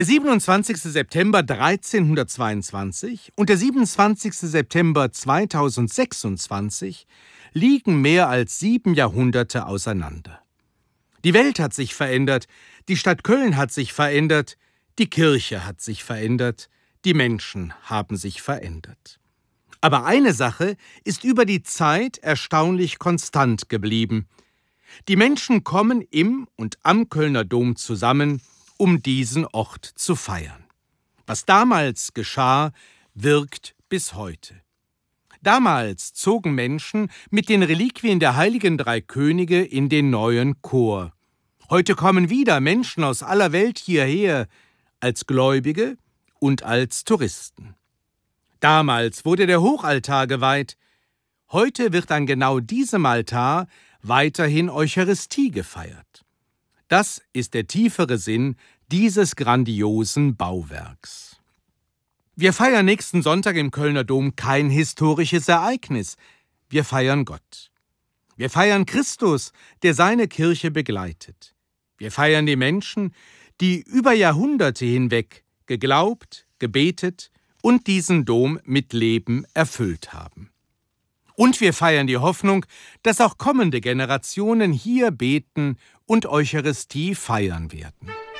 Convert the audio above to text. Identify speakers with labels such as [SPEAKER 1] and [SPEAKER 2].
[SPEAKER 1] Der 27. September 1322 und der 27. September 2026 liegen mehr als 7 Jahrhunderte auseinander. Die Welt hat sich verändert, die Stadt Köln hat sich verändert, die Kirche hat sich verändert, die Menschen haben sich verändert. Aber eine Sache ist über die Zeit erstaunlich konstant geblieben. Die Menschen kommen im und am Kölner Dom zusammen, um diesen Ort zu feiern. Was damals geschah, wirkt bis heute. Damals zogen Menschen mit den Reliquien der heiligen 3 Könige in den neuen Chor. Heute kommen wieder Menschen aus aller Welt hierher, als Gläubige und als Touristen. Damals wurde der Hochaltar geweiht. Heute wird an genau diesem Altar weiterhin Eucharistie gefeiert. Das ist der tiefere Sinn dieses grandiosen Bauwerks. Wir feiern nächsten Sonntag im Kölner Dom kein historisches Ereignis. Wir feiern Gott. Wir feiern Christus, der seine Kirche begleitet. Wir feiern die Menschen, die über Jahrhunderte hinweg geglaubt, gebetet und diesen Dom mit Leben erfüllt haben. Und wir feiern die Hoffnung, dass auch kommende Generationen hier beten und Eucharistie feiern werden.